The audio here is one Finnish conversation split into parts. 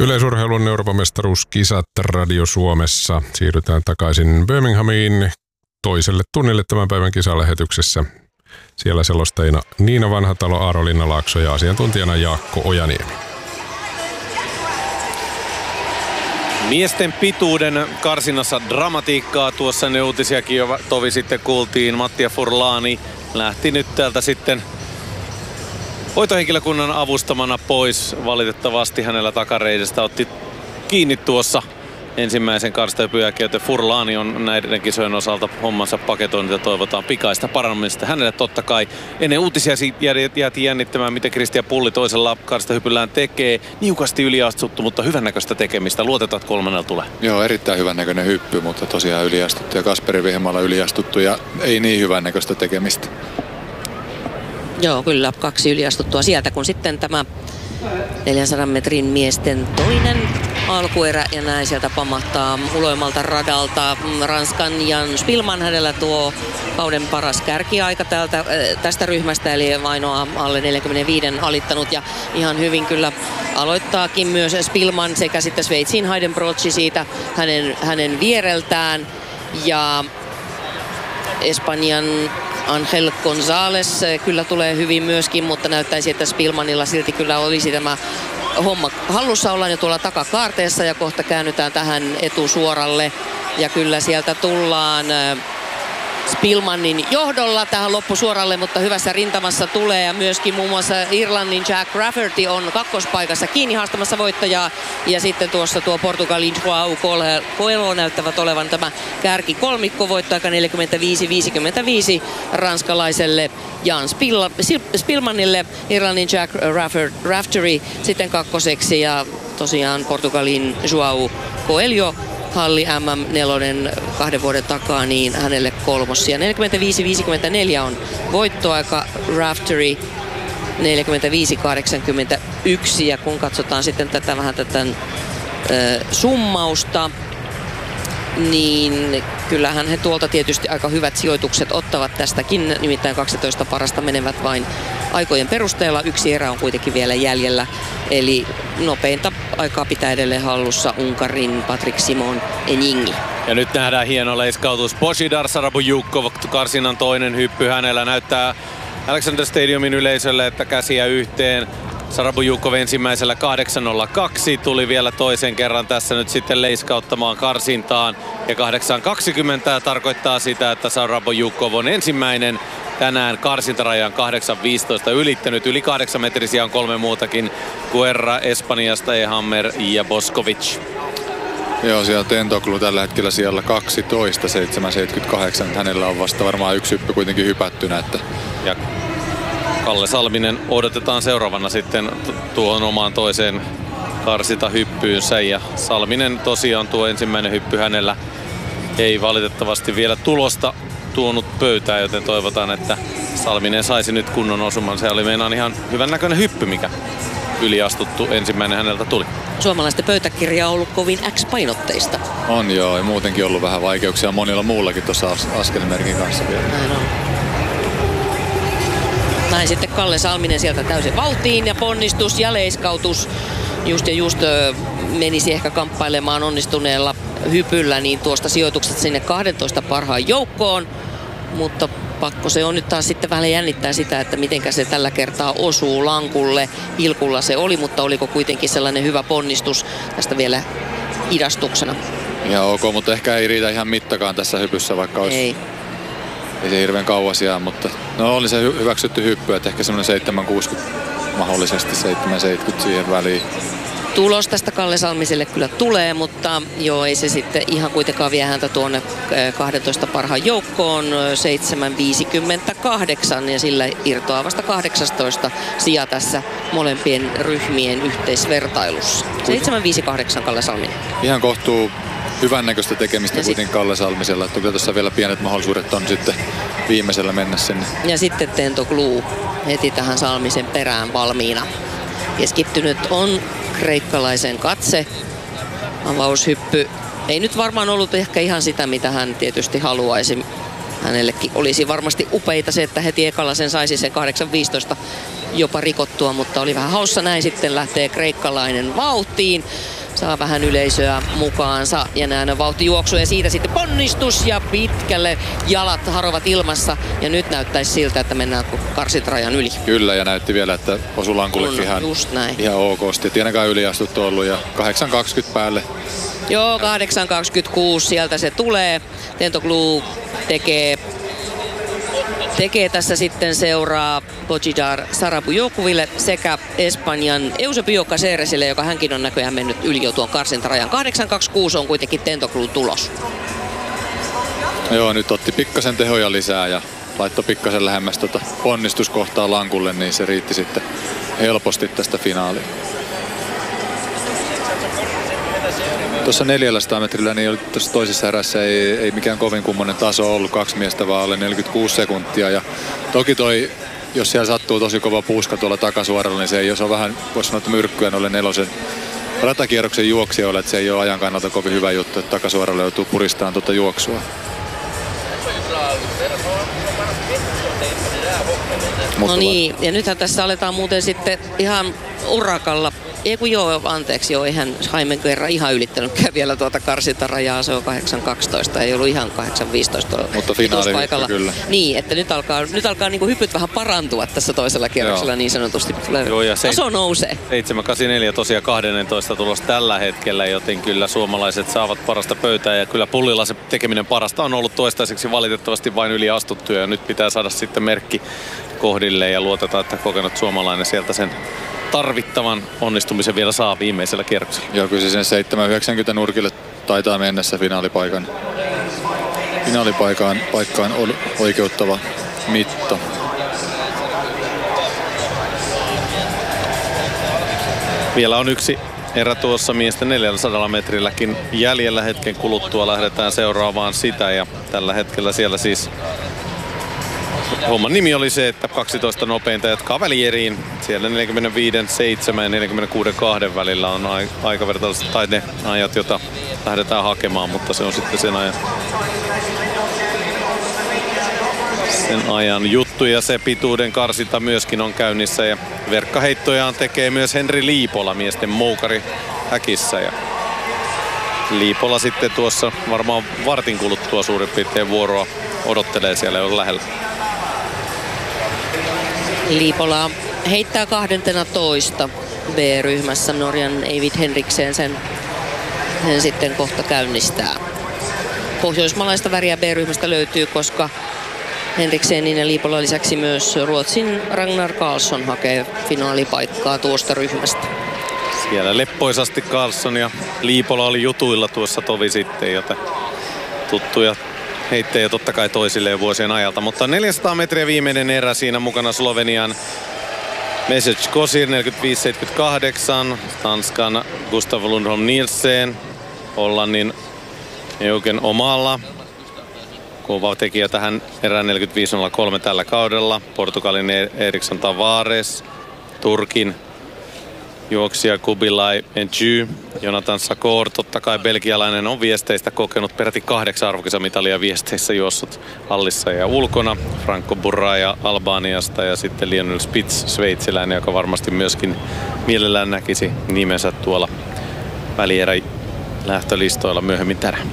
Yleisurheilun Euroopan mestaruuskisat Radio Suomessa. Siirrytään takaisin Birminghamiin toiselle tunnille tämän päivän kisalähetyksessä. Siellä selostajina Niina Vanhatalo, Aaro Linnalaakso ja asiantuntijana Jaakko Ojaniemi. Miesten pituuden karsinnassa dramatiikkaa. Tuossa ne uutisiakin jo tovi sitten kuultiin. Mattia Furlani lähti nyt täältä sitten hoitohenkilökunnan avustamana pois. Valitettavasti hänellä takareidestä otti kiinni tuossa ensimmäisen karstajapyökin, joten Furlani on näiden kisojen osalta hommansa paketoinut ja toivotaan pikaista parannamista hänelle totta kai. Ennen uutisia jäätiin jännittämään, miten Kristian Pulli toisella karstahypyllään tekee. Niukasti yliastuttu, mutta hyvännäköistä tekemistä. Luotetaan, että kolmannella tulee. Joo, erittäin hyvännäköinen hyppy, mutta tosiaan yliastuttu ja Kasperi Vehmaalla yliastuttu ja ei niin hyvännäköistä tekemistä. Joo, kyllä 2 yliastuttua sieltä, kun sitten tämä 400 metrin miesten toinen alkuerä ja näin sieltä pamahtaa uloimmalta radalta Ranskan Jan Spilman. Hänellä tuo kauden paras kärkiaika tästä ryhmästä, eli ainoa alle 45 alittanut ja ihan hyvin kyllä aloittaakin myös Spilman sekä sitten Sveitsin Heidenbrochi siitä hänen viereltään ja Espanjan Angel González kyllä tulee hyvin myöskin, mutta näyttäisi, että Spilmanilla silti kyllä olisi tämä homma hallussa. Ollaan jo tuolla takakaarteessa ja kohta käännytään tähän etusuoralle. Ja kyllä sieltä tullaan Spilmanin johdolla tähän loppusuoralle, mutta hyvässä rintamassa tulee. Ja myöskin muun muassa Irlannin Jack Rafferty on kakkospaikassa kiinni haastamassa voittajaa. Ja sitten tuossa tuo Portugalin João Coelho näyttävät olevan tämä kärki kolmikko, voittoaika 45-55 ranskalaiselle Jan Spilmanille. Irlannin Jack Rafferty sitten kakkoseksi ja tosiaan Portugalin João Coelho halli MM4 2 vuoden takaa, niin hänelle kolmossia. 45-54 on voittoaika, Raftery 45-81 ja kun katsotaan sitten tätä summausta, niin kyllähän he tuolta tietysti aika hyvät sijoitukset ottavat tästäkin, nimittäin 12 parasta menevät vain aikojen perusteella. 1 erä on kuitenkin vielä jäljellä, eli nopeinta aikaa pitää edelleen hallussa Unkarin Patrik Simon Eningi. Ja nyt nähdään hieno leiskautus. Božidar Sarabujukov, karsinnan toinen hyppy. Hänellä näyttää Alexander Stadiumin yleisölle, että käsiä yhteen. Sarabujukov ensimmäisellä 8.02 tuli vielä toisen kerran tässä nyt sitten leiskauttamaan karsintaan. Ja 8.20 tarkoittaa sitä, että Sarabujukov on ensimmäinen tänään karsintarajan 8.15 ylittänyt. Yli 8 metrisiä on 3 muutakin. Guerra Espanjasta, Ehammer ja Boskovic. Joo, siellä Tentoglu tällä hetkellä siellä 12, 7.78. Hänellä on vasta varmaan 1 hyppy kuitenkin hypättynä. Että... Ja Kalle Salminen odotetaan seuraavana sitten tuohon omaan toiseen karsintahyppyynsä. Ja Salminen tosiaan tuo ensimmäinen hyppy hänellä ei valitettavasti vielä tulosta tuonut pöytään, joten toivotaan, että Salminen saisi nyt kunnon osuman. Se oli meinaan ihan hyvän näköinen hyppy, mikä yliastuttu ensimmäinen häneltä tuli. Suomalaisten pöytäkirja on ollut kovin X-painotteista. On joo, ja muutenkin ollut vähän vaikeuksia monilla muullakin tuossa askelmerkin kanssa vielä. Näin on. Näin sitten Kalle Salminen sieltä täysin vauhtiin ja ponnistus ja leiskautus. Just menisi ehkä kamppailemaan onnistuneella hypyllä niin tuosta sijoituksesta sinne 12 parhaan joukkoon. Mutta pakko se on nyt taas sitten vähän jännittää sitä, että mitenkä se tällä kertaa osuu lankulle. Ilkulla se oli, mutta oliko kuitenkin sellainen hyvä ponnistus tästä vielä hidastuksena. Ihan ok, mutta ehkä ei riitä ihan mittakaan tässä hypyssä, vaikka olisi... Ei se hirveän kauas jää, mutta no oli se hyväksytty hyppy, että ehkä semmoinen 7.60 mahdollisesti 7.70 siihen väliin. Tulos tästä Kalle Salmiselle kyllä tulee, mutta joo, ei se sitten ihan kuitenkaan vie häntä tuonne 12 parhaan joukkoon. 7.58 ja sillä irtoaa vasta 18 sija tässä molempien ryhmien yhteisvertailussa. 7.58 Kalle Salminen. Ihan kohtuu hyvännäköistä tekemistä kuitenkin Kalle Salmisella, että kyllä tuossa vielä pienet mahdollisuudet on sitten viimeisellä mennä sinne. Ja sitten Tentoglu heti tähän Salmisen perään valmiina. Keskittynyt on kreikkalaisen katse. Avaushyppy ei nyt varmaan ollut ehkä ihan sitä, mitä hän tietysti haluaisi. Hänellekin olisi varmasti upeita se, että heti ekalla sen saisi sen 8.15 jopa rikottua, mutta oli vähän haussa. Näin sitten lähtee kreikkalainen vauhtiin. Saa vähän yleisöä mukaansa ja näin vauhtijuoksu ja siitä sitten ponnistus ja pitkälle jalat harovat ilmassa. Ja nyt näyttäisi siltä, että mennään karsintorajan yli. Kyllä, ja näytti vielä, että osui lankullekin ihan okosti. Et ainakaan yliastuttu ollut ja 8.20 päälle. Joo, 8.26 sieltä se tulee. Tentoglou tekee tässä sitten seuraa Bojidar Sarabujokoville sekä Espanjan Eusebio Caceresille, joka hänkin on näköjään mennyt yli jo tuon karsintarajan. 8.26 on kuitenkin Tentogloun tulos. Joo, nyt otti pikkasen tehoja lisää ja laittoi pikkasen lähemmäs onnistuskohtaa lankulle, niin se riitti sitten helposti tästä finaaliin. Tuossa 400 metrillä niin tuossa toisessa erässä ei mikään kovin kummonen taso ollut, 2 miestä vaan alle 46 sekuntia. Ja toki jos siellä sattuu tosi kova puuska tuolla takasuoralla, niin se ei, jos on vähän, voisi sanoa, että myrkkyä noille 4 ratakierroksen juoksijoille, että se ei ole ajan kannalta kovin hyvä juttu, että takasuoralla joutuu puristamaan tuota juoksua. No niin, ja nythän tässä aletaan muuten sitten ihan urakalla. Eihän Jaime Guerra ihan ylittänytkään vielä tuota karsintarajaa, se on 8.12, ei ollut ihan 8.15 mutta finaalihyppy kyllä. Niin, että nyt alkaa niin kuin hypyt vähän parantua tässä toisella kierroksella niin sanotusti. Taso nousee. 7.84 tosiaan 12 tulos tällä hetkellä, joten kyllä suomalaiset saavat parasta pöytää ja kyllä pullilla se tekeminen parasta on ollut toistaiseksi valitettavasti vain yli astuttuja ja nyt pitää saada sitten merkki kohdille ja luotetaan, että kokenut suomalainen sieltä sen tarvittavan onnistumisen vielä saa viimeisellä kierroksella. Joo, kyllä se sen 7.90 nurkille taitaa mennessä finaalipaikkaan oikeuttava mitta. Vielä on yksi erä tuossa miesten 400 metrilläkin jäljellä, hetken kuluttua lähdetään seuraavaan sitä ja tällä hetkellä siellä siis homman nimi oli se, että 12 nopeinta jatkaa välieriin. Siellä 45.7 ja 46.2 välillä on aikavertaiset tai ne ajat, joita lähdetään hakemaan, mutta se on sitten sen ajan juttu ja se pituuden karsinta myöskin on käynnissä ja verkkaheittojaan tekee myös Henri Liipola miesten moukari häkissä ja Liipola sitten tuossa varmaan vartin kuluttua suurin piirtein vuoroa odottelee siellä jo lähellä. Liipola heittää 12 B-ryhmässä. Norjan Eivind Henriksen sen sitten kohta käynnistää. Pohjoismaalaista väriä B-ryhmästä löytyy, koska Henriksenin ja Liipola lisäksi myös Ruotsin Ragnar Karlsson hakee finaalipaikkaa tuosta ryhmästä. Siellä leppoisasti Karlsson ja Liipola oli jutuilla tuossa tovi sitten, joten tuttuja heittejä totta kai toisilleen vuosien ajalta. Mutta 400 metriä viimeinen erä, siinä mukana Slovenian Mesec Kosir 45.78, Tanskan Gustav Lundholm Nielsen, Hollannin Eugen Omalla. Kova tekijä tähän erään 45.03 tällä kaudella. Portugalin Eriksson Tavares, Turkin juoksija Kubilay Enjy, Jonathan Sakor, totta kai belgialainen on viesteistä kokenut peräti 8 arvokisamitalia viesteissä juossut hallissa ja ulkona. Franco Burraja Albaniasta ja sitten Lionel Spitz, sveitsiläinen, joka varmasti myöskin mielellään näkisi nimensä tuolla välierä lähtölistoilla myöhemmin tänään.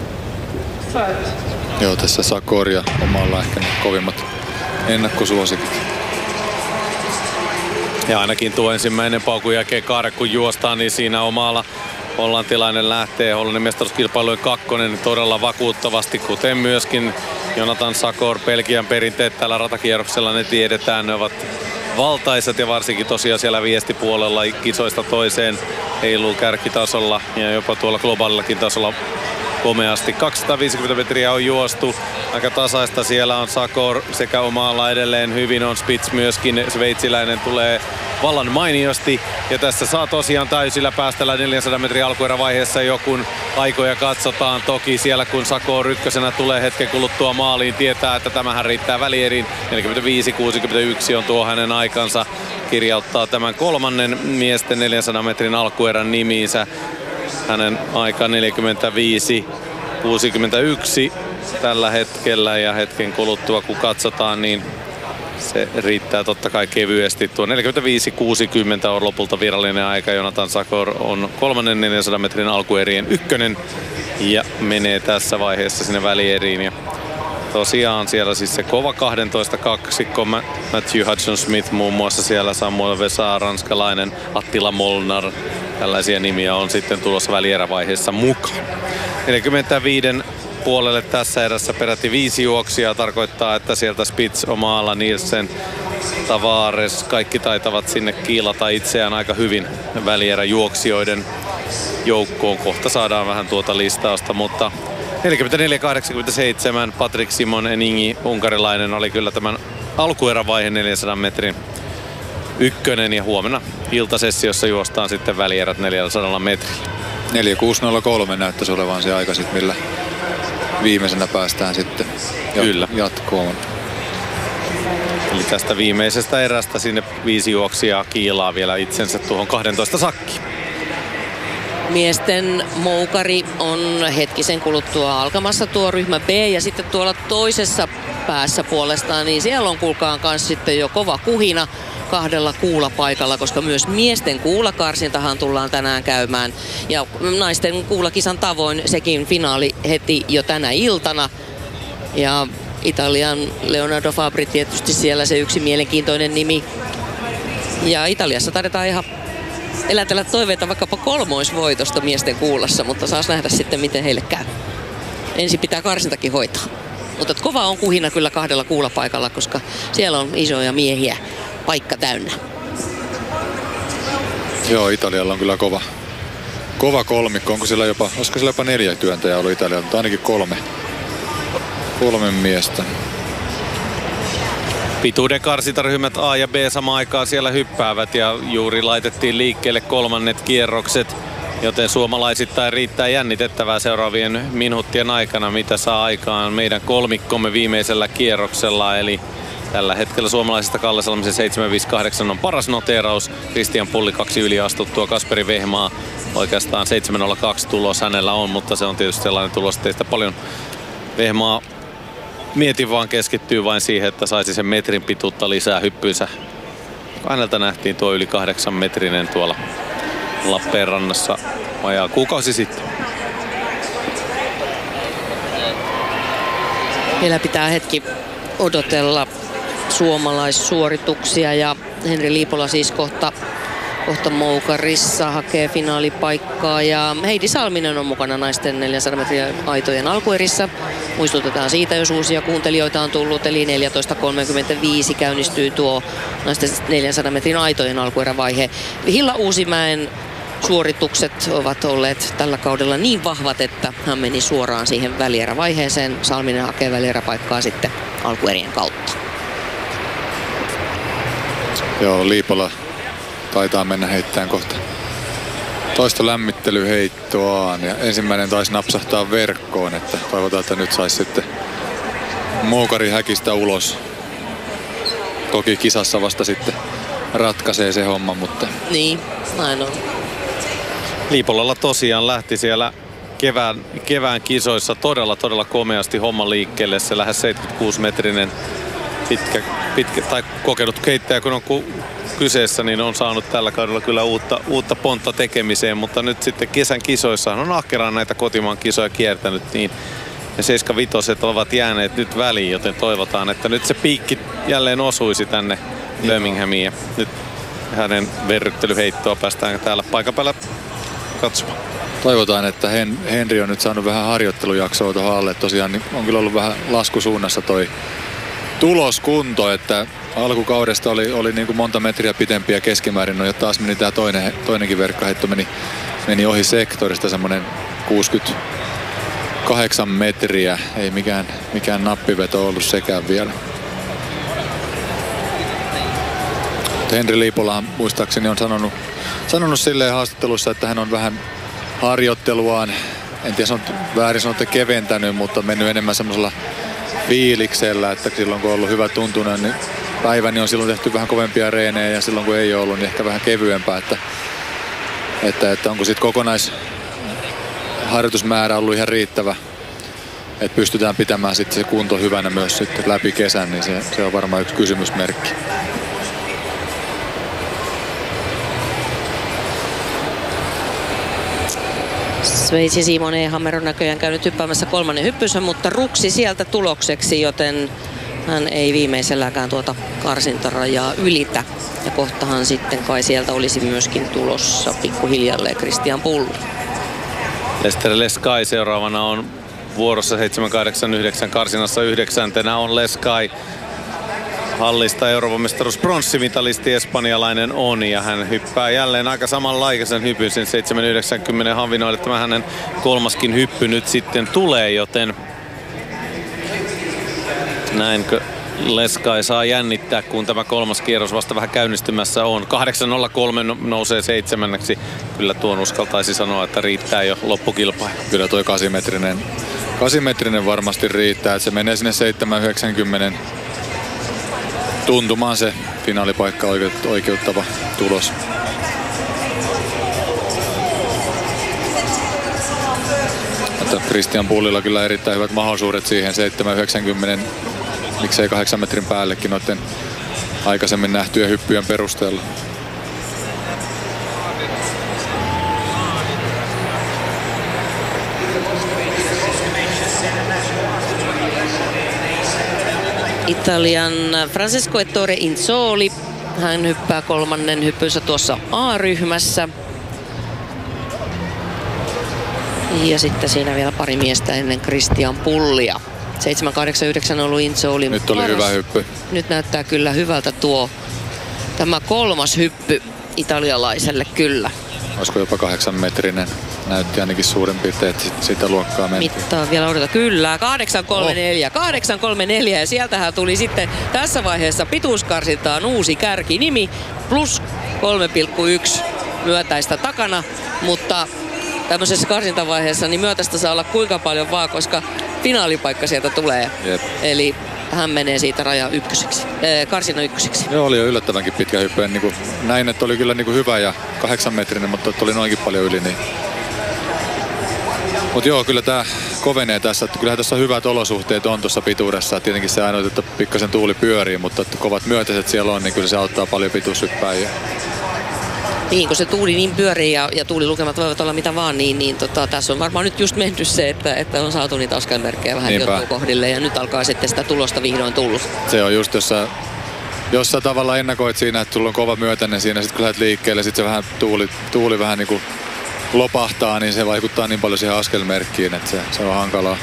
Joo, tässä Sakor ja Omalla ehkä ne kovimmat ennakkosuosikit. Ja ainakin tuo ensimmäinen paukun jälkeen kaare kun juostaan, niin siinä Omalla hollantilainen lähtee Hollannin mestaruuskilpailujen 2 todella vakuuttavasti, kuten myöskin Jonathan Sakor. Belgian perinteet tällä ratakierroksella, ne tiedetään, ne ovat valtaisat ja varsinkin tosiaan siellä viestipuolella kisoista toiseen heiluu kärkitasolla ja jopa tuolla globaalillakin tasolla komeasti. 250 metriä on juostu. Aika tasaista siellä on Sakor sekä Omalla edelleen hyvin on Spitz myöskin. Sveitsiläinen tulee vallan mainiosti. Ja tässä saa tosiaan täysillä päästellä 400 metrin alkuerävaiheessa jo kun aikoja katsotaan. Toki siellä kun Sakor ykkösenä tulee hetken kuluttua maaliin, tietää, että tämähän riittää välieriin. 45-61 on tuo hänen aikansa. Kirjauttaa tämän kolmannen miesten 400 metrin alkuerän nimiinsä. Hänen aika 45-61 tällä hetkellä ja hetken kuluttua kun katsotaan, niin Se riittää totta kai kevyesti. Tuo 45.60 on lopulta virallinen aika. Jonathan Sakor on 3. 400 metrin alkuerien ykkönen ja menee tässä vaiheessa sinne välieriin. Ja tosiaan siellä siis se kova 12 kaksikko, Matthew Hudson-Smith muun muassa siellä, Samuel Vesa, ranskalainen, Attila Molnar. Tällaisia nimiä on sitten tulossa välierävaiheessa mukaan. 45 puolelle tässä erässä peräti 5 juoksijaa, tarkoittaa, että sieltä Spitz, Omala, Nielsen, Tavares, kaikki taitavat sinne kiilata itseään aika hyvin välieräjuoksijoiden joukkoon. Kohta saadaan vähän tuota listausta, mutta 44.87 Patrick Simon Eningi, unkarilainen, oli kyllä tämän alkuerävaiheen 400 metrin ykkönen ja huomenna iltasessiossa juostaan sitten välierät 400 metrillä. 4.603 näyttäisi olevan se aika sitten, millä viimeisenä päästään sitten jatkoon. Eli tästä viimeisestä erästä sinne 5 juoksijaa kiilaa vielä itsensä tuohon 12 sakkiin. Miesten moukari on hetkisen kuluttua alkamassa tuo ryhmä B ja sitten tuolla toisessa päässä puolestaan, niin siellä on kuulkaan kanssa sitten jo kova kuhina 2 kuulapaikalla, koska myös miesten kuulakarsintahan tullaan tänään käymään. Ja naisten kuulakisan tavoin sekin finaali heti jo tänä iltana. Ja Italian Leonardo Fabri tietysti siellä se yksi mielenkiintoinen nimi. Ja Italiassa taidetaan ihan elätellä toiveita vaikkapa 3. voitosta miesten kuulassa, mutta saas nähdä sitten miten heille käy. Ensin pitää karsintakin hoitaa. Mutta kova on kuhina kyllä 2 kuulapaikalla, koska siellä on isoja miehiä paikka täynnä. Joo, Italialla on kyllä kova kolmikko. Olisiko siellä jopa 4 työntäjää ollut Italialla, mutta ainakin 3 miestä. Pituuden karsintaryhmät A ja B samaan aikaan siellä hyppäävät ja juuri laitettiin liikkeelle 3. kierrokset, joten suomalaisittain riittää jännitettävää seuraavien minuuttien aikana, mitä saa aikaan meidän kolmikkomme viimeisellä kierroksella. Eli tällä hetkellä suomalaisista Kalle Salmisen 7.58 on paras noteeraus. Christian Pulli 2 yli astuttua, Kasperi Vehmaa oikeastaan 7.02 tulos hänellä on, mutta se on tietysti sellainen tulos, että teistä paljon Vehmaa mieti vaan keskittyy vain siihen, että saisi sen metrin pituutta lisää hyppyynsä. Häneltä nähtiin tuo yli 8 metrinen tuolla Lappeenrannassa vajaa kuukausi sitten. Vielä pitää hetki odotella suomalaissuorituksia ja Henri Liipola siis kohta moukarissa hakee finaalipaikkaa ja Heidi Salminen on mukana naisten 400 metriä aitojen alkuerissä. Muistutetaan siitä, jos uusia kuuntelijoita on tullut, eli 14.35 käynnistyy tuo naisten 400 metrin aitojen alkuerävaihe. Hilla Uusimäen suoritukset ovat olleet tällä kaudella niin vahvat, että hän meni suoraan siihen välierävaiheeseen. Salminen hakee välieräpaikkaa sitten alkuerien kautta. Joo, Liipola taitaa mennä heittämään kohta toista lämmittelyheittoaan ja ensimmäinen taisi napsahtaa verkkoon, että toivotaan, että nyt saisi sitten moukari häkistä ulos. Toki kisassa vasta sitten ratkaisee se homma, mutta... Niin, näin on. Liipolalla tosiaan lähti siellä kevään kisoissa todella komeasti homma liikkeelle. Se lähes 76-metrinen pitkä tai kokenut keittäjä, kun on kyseessä, niin on saanut tällä kaudella kyllä uutta pontta tekemiseen, mutta nyt sitten kesän kisoissa on ahkeraan näitä kotimaan kisoja kiertänyt, niin ne 75 ovat jääneet nyt väliin, joten toivotaan, että nyt se piikki jälleen osuisi tänne Birminghamiin ja nyt hänen verryttelyheittoa päästään täällä paikan päällä katsomaan. Toivotaan, että Henri on nyt saanut vähän harjoittelujaksoa tuohon alle. Tosiaan niin on kyllä ollut vähän laskusuunnassa toi tuloskunto, että alkukaudesta oli niin kuin monta metriä pitempiä keskimäärin. No ja taas meni tämä toinenkin verkkaheitto meni ohi sektorista, semmoinen 68 metriä. Ei mikään nappiveto ollut sekään vielä. Henri Liipola muistaakseni on sanonut silleen haastattelussa, että hän on vähän harjoitteluaan, en tiedä väärin sanottu keventänyt, mutta mennyt enemmän semmoisella fiiliksellä, että silloin kun on ollut hyvä tuntunen, niin päivä niin on silloin tehty vähän kovempia reenejä ja silloin kun ei ole ollut, niin ehkä vähän kevyempää, että onko sitten kokonaisharjoitusmäärä ollut ihan että pystytään pitämään sitten se kunto hyvänä myös sitten läpi kesän, niin se on varmaan yksi kysymysmerkki. Sveitsi Simon Ehammer on näköjään käynyt hyppäämässä kolmannen hyppyssä, mutta ruksi sieltä tulokseksi, joten hän ei viimeiselläkään tuota karsintarajaa ylitä. Ja kohtahan sitten kai sieltä olisi myöskin tulossa pikkuhiljalleen Christian Pulli. Lester Leskai seuraavana on vuorossa 7-8-9 karsinassa 9. on Leskai. Hallista Euroopan mestaruus pronssimitalisti espanjalainen on ja hän hyppää jälleen aika samanlaikaisen hypyn sen 7.90 havinoille. Tämä hänen kolmaskin hyppy nyt sitten tulee, joten näinkö Leskai saa jännittää, kun tämä kolmas kierros vasta vähän käynnistymässä on. 8.03 nousee 7. Kyllä tuon uskaltaisi sanoa, että riittää jo loppukilpailu. Kyllä toi 8-metrinen varmasti riittää, että se menee sinne 7.90 tuntumaan se finaalipaikka oikeuttava tulos. Mutta Christian Pullilla kyllä erittäin hyvät mahdollisuudet siihen 7.90, miksei 8 metrin päällekin noiden aikaisemmin nähtyjen hyppyjen perusteella. Italian Francesco Ettore Insoli. Hän hyppää kolmannen hyppynsä tuossa A-ryhmässä. Ja sitten siinä vielä pari miestä ennen Christian Pullia. 7.89 on ollut Insoli. Nyt oli hyvä hyppy. Nyt näyttää kyllä hyvältä tämä kolmas hyppy italialaiselle kyllä. Olisiko jopa 8-metrinen? Näytti ainakin suurin piirtein, että sitä luokkaa mentiin. Mittaa vielä odota. Kyllä, 8.34 ja sieltähän tuli sitten tässä vaiheessa pituuskarsintaan uusi kärkinimi plus 3,1 myötäistä takana, mutta tämmöisessä karsintavaiheessa niin myötäistä saa olla kuinka paljon vaan, koska finaalipaikka sieltä tulee. Jep. Eli hän menee siitä karsina ykköseksi. Joo, oli jo yllättävänkin pitkä hyppy. Niin näin, että oli kyllä niin hyvä ja 8-metrinen, mutta oli noinkin paljon yli. Niin. Mutta joo, kyllä tämä kovenee tässä. Että kyllähän tässä hyvät olosuhteet on tuossa pituudessa. Tietenkin se ainoa, että pikkasen tuuli pyörii, mutta että kovat myötäiset siellä on, niin kyllä se auttaa paljon pituushyppääjiä. Niin, kun se tuuli niin pyörii ja tuulilukemat voivat olla mitä vaan, niin tässä on varmaan nyt just mennyt se, että on saatu niitä askelmerkkejä vähän kohdille ja nyt alkaa sitten sitä tulosta vihdoin tullut. Se on just, jos sä tavallaan ennakoit siinä, että sulla on kova myötäinen siinä, sitten kun lähdet liikkeelle, sitten se vähän tuuli vähän niin kuin lopahtaa, niin se vaikuttaa niin paljon siihen askelmerkkiin, että se on hankalaa.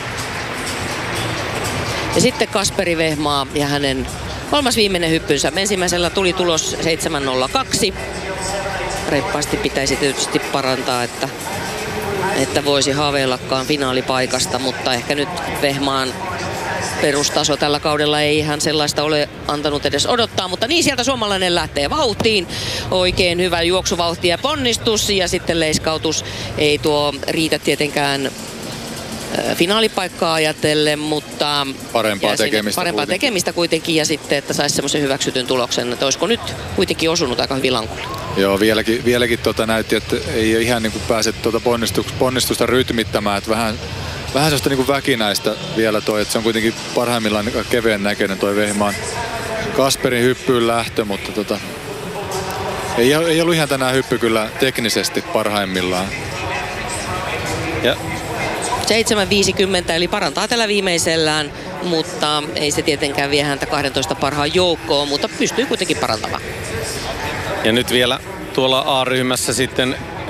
Ja sitten Kasperi Vehmaa ja hänen kolmas viimeinen hyppynsä. Ensimmäisellä tuli tulos 7.02. Reippaasti pitäisi tietysti parantaa, että voisi haaveillakaan finaalipaikasta, mutta ehkä nyt Vehmaan perustaso tällä kaudella ei ihan sellaista ole antanut edes odottaa, mutta niin sieltä suomalainen lähtee vauhtiin. Oikein hyvä juoksuvauhti ja ponnistus ja sitten leiskautus ei tuo riitä tietenkään finaalipaikkaa ajatellen, mutta parempaa tekemistä kuitenkin ja sitten, että saisi semmoisen hyväksytyn tuloksen, että olisiko nyt kuitenkin osunut aika hyvin lankulle. Joo, vieläkin näytti, että ei ihan niin kuin pääse ponnistusta rytmittämään, että vähän sellaista niin kuin väkinäistä vielä toi, että se on kuitenkin parhaimmillaan kevyen näköinen toi Vehmaan Kasperin hyppyyn lähtö, mutta ei ollut ihan tänään hyppy kyllä teknisesti parhaimmillaan. Ja 7.50 eli parantaa tällä viimeisellään, mutta ei se tietenkään vie häntä 12 parhaan joukkoon, mutta pystyy kuitenkin parantamaan. Ja nyt vielä tuolla A-ryhmässä sitten